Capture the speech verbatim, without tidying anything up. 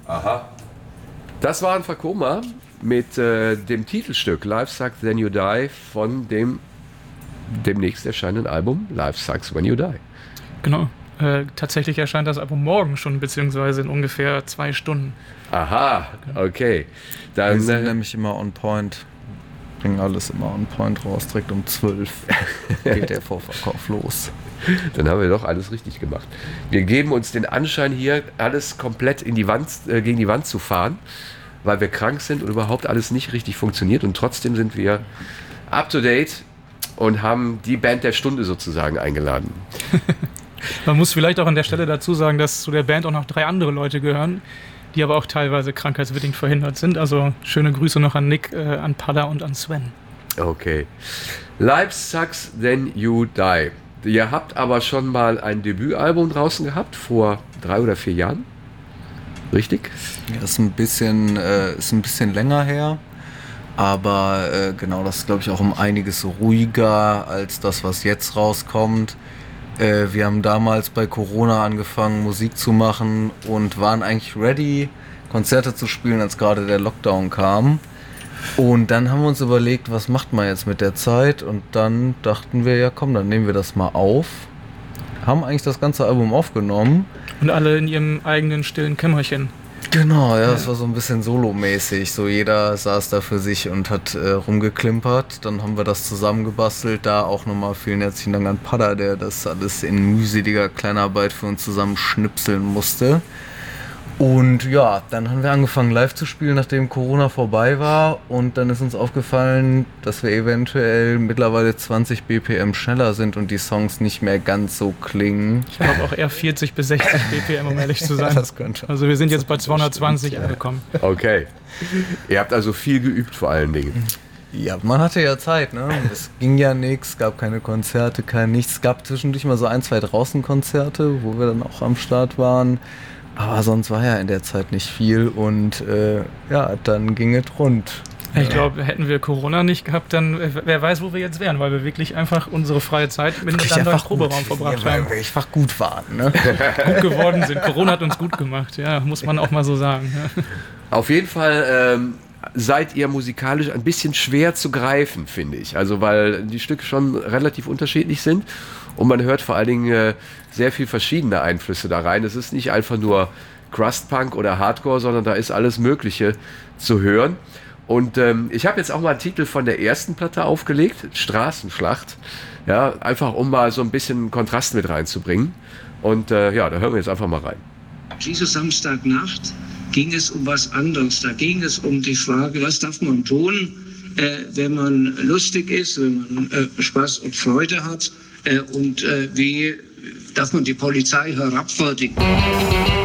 Aha. Das war ein Vekoma mit äh, dem Titelstück Life Sucks Then You Die von dem demnächst erscheinenden Album Life Sucks When You Die. Genau. Äh, tatsächlich erscheint das Album morgen schon, beziehungsweise in ungefähr zwei Stunden. Aha, okay. Dann, Wir sind äh, nämlich immer on point. Bringen alles immer on point raus. Direkt um zwölf geht der Vorverkauf los. Dann haben wir doch alles richtig gemacht. Wir geben uns den Anschein hier, alles komplett in die Wand, äh, gegen die Wand zu fahren, weil wir krank sind und überhaupt alles nicht richtig funktioniert. Und trotzdem sind wir up to date und haben die Band der Stunde sozusagen eingeladen. Man muss vielleicht auch an der Stelle dazu sagen, dass zu der Band auch noch drei andere Leute gehören, die aber auch teilweise krankheitsbedingt verhindert sind. Also schöne Grüße noch an Nick, äh, an Pada und an Sven. Okay. Life Sucks Then You Die. Ihr habt aber schon mal ein Debütalbum draußen gehabt, vor drei oder vier Jahren. Richtig? Ja, ist ein bisschen, äh, ist ein bisschen länger her. Aber äh, genau, das ist, glaube ich, auch um einiges ruhiger als das, was jetzt rauskommt. Äh, wir haben damals bei Corona angefangen, Musik zu machen und waren eigentlich ready, Konzerte zu spielen, als gerade der Lockdown kam. Und dann haben wir uns überlegt, was macht man jetzt mit der Zeit? Und dann dachten wir, ja komm, dann nehmen wir das mal auf. Haben eigentlich das ganze Album aufgenommen. Und alle in ihrem eigenen stillen Kämmerchen. Genau, ja, es war so ein bisschen solomäßig. So jeder saß da für sich und hat äh, rumgeklimpert. Dann haben wir das zusammengebastelt. Da auch nochmal vielen herzlichen Dank an Pada, der das alles in mühseliger Kleinarbeit für uns zusammen schnipseln musste. Und ja, dann haben wir angefangen live zu spielen, nachdem Corona vorbei war. Und dann ist uns aufgefallen, dass wir eventuell mittlerweile zwanzig B P M schneller sind und die Songs nicht mehr ganz so klingen. Ich glaube auch eher vierzig bis sechzig B P M, um ehrlich zu sein. Das könnte. Also wir sind jetzt bei zweihundertzwanzig angekommen. Okay. Ihr habt also viel geübt vor allen Dingen. Ja, man hatte ja Zeit, ne? Es ging ja nichts, gab keine Konzerte, kein nichts. Es gab zwischendurch mal so ein, zwei Draußenkonzerte, wo wir dann auch am Start waren. Aber sonst war ja in der Zeit nicht viel und äh, ja, dann ging es rund. Ich glaube, hätten wir Corona nicht gehabt, dann wer weiß, wo wir jetzt wären, weil wir wirklich einfach unsere freie Zeit miteinander im Proberaum verbracht ja, haben. Weil wir einfach gut waren, ne? Gut geworden sind. Corona hat uns gut gemacht, ja, muss man auch mal so sagen. Ja. Auf jeden Fall ähm, seid ihr musikalisch ein bisschen schwer zu greifen, finde ich. Also weil die Stücke schon relativ unterschiedlich sind und man hört vor allen Dingen äh, sehr viel verschiedene Einflüsse da rein. Es ist nicht einfach nur Crustpunk oder Hardcore, sondern da ist alles Mögliche zu hören. Und ähm, ich habe jetzt auch mal einen Titel von der ersten Platte aufgelegt, Straßenschlacht. Ja, einfach um mal so ein bisschen Kontrast mit reinzubringen. Und äh, ja, da hören wir jetzt einfach mal rein. Diese Samstagnacht ging es um was anderes. Da ging es um die Frage, was darf man tun, äh, wenn man lustig ist, wenn man äh, Spaß und Freude hat äh, und äh, wie darf man die Polizei herabwürdigen.